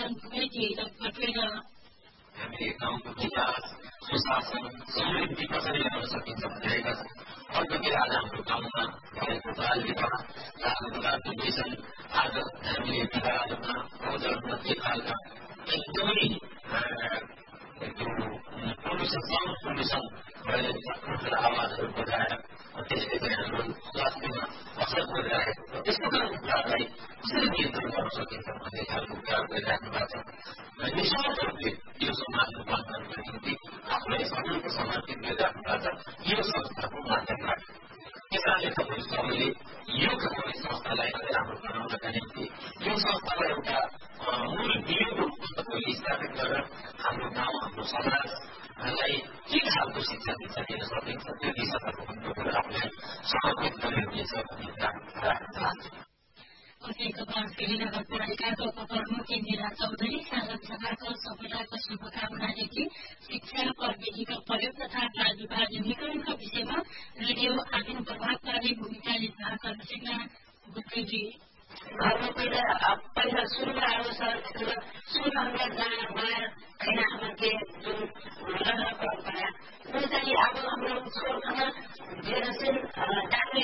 पुगै थिए कटेर हामीले गाउँको विकास सुशासन समृद्धि कसरी ल्याउन सकिन्छ भनेका छौँ। अर्को के आज हाम्रो गाउँमा भएको बाल विवाह बाल विषय आज हामीले विवाहमा भोजनमा के खालका एकदमै पोल्युसन भएर आवाजहरू बजाएर त्यसले चाहिँ हाम्रो स्वास्थ्यमा असर गरिरहेको छ। त्यस्तो खालको कुरालाई कसरी नियन्त्रण गर्न सकिन्छ भन्ने खालको कुरा गरिराख्नु भएको छ। निःस्वार्थ रूपले यो समाजको बन्धनको निम्ति आफूलाई सबैको समर्पित गरिराख्नु भएको छ यो संस्थाको माध्यमबाट। त्यसैले तपाईँ सबैले यो कम्युनिस्ट संस्थालाई अझै राम्रो बनाउनका निम्ति यो संस्थालाई एउटा मूल बिन्दु रूपमा तपाईँले स्थापित गरेर हाम्रो गाउँ हाम्रो समाजलाई के खालको शिक्षा दिन्छ दिन सकिन्छ त्यो दिशातर्फ पनि आफूलाई समर्पित गरिरहेछ भन्ने कुरा राख्न चाहन्छु। फेरि नगरपालिकाको उपप्रमुख इन्दिरा चौधरी शासन सभाको सफलताको शुभकामनादेखि शिक्षा प्रविधिको प्रयोग तथा बाल विवाह न्यूनीकरणका विषयमा रेडियो आदिम प्रभाव पार्ने भूमिका निर्वाह गर्न सक्ने गुत्रेजी घरमा पहिला सुरुमा आउँछ सुरुमा जान भएर छैन हाम्रो के जुन